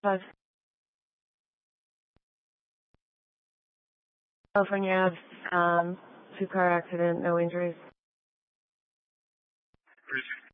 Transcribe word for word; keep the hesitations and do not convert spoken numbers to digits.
Five. California Ave, um, two car accident, no injuries. Bridge